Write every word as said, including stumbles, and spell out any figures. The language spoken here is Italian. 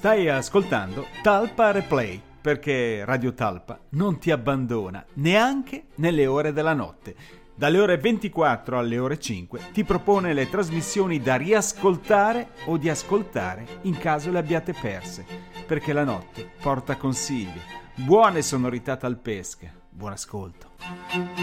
Stai ascoltando Talpa Replay, perché Radio Talpa non ti abbandona neanche nelle ore della notte. Dalle ore ventiquattro alle ore cinque ti propone le trasmissioni da riascoltare o di ascoltare in caso le abbiate perse, perché la notte porta consigli. Buone sonorità talpesche. Buon ascolto.